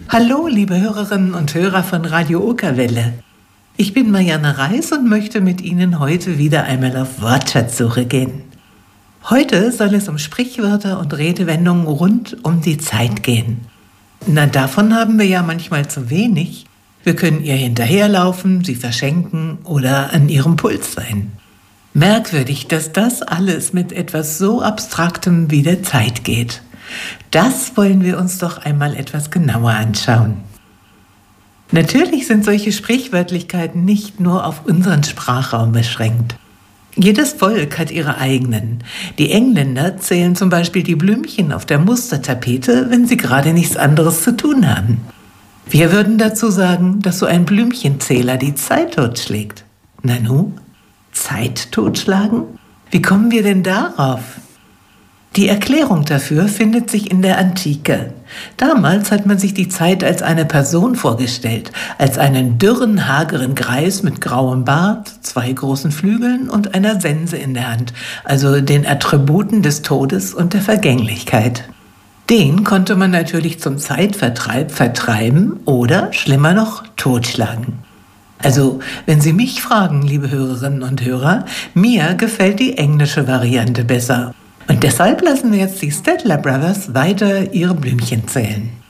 Hallo, liebe Hörerinnen und Hörer von Radio Okerwelle. Ich bin Marianne Reis und möchte mit Ihnen heute wieder einmal auf Wortschatzsuche gehen. Heute soll es um Sprichwörter und Redewendungen rund um die Zeit gehen. Na, davon haben wir ja manchmal zu wenig. Wir können ihr hinterherlaufen, sie verschenken oder an ihrem Puls sein. Merkwürdig, dass das alles mit etwas so Abstraktem wie der Zeit geht. Das wollen wir uns doch einmal etwas genauer anschauen. Natürlich sind solche Sprichwörtlichkeiten nicht nur auf unseren Sprachraum beschränkt. Jedes Volk hat ihre eigenen. Die Engländer zählen zum Beispiel die Blümchen auf der Mustertapete, wenn sie gerade nichts anderes zu tun haben. Wir würden dazu sagen, dass so ein Blümchenzähler die Zeit totschlägt. Nanu? Zeit totschlagen? Wie kommen wir denn darauf? Die Erklärung dafür findet sich in der Antike. Damals hat man sich die Zeit als eine Person vorgestellt, als einen dürren, hageren Greis mit grauem Bart, 2 großen Flügeln und einer Sense in der Hand, also den Attributen des Todes und der Vergänglichkeit. Den konnte man natürlich zum Zeitvertreib vertreiben oder, schlimmer noch, totschlagen. Also, wenn Sie mich fragen, liebe Hörerinnen und Hörer, mir gefällt die englische Variante besser. Und deshalb lassen wir jetzt die Statler Brothers weiter ihre Blümchen zählen.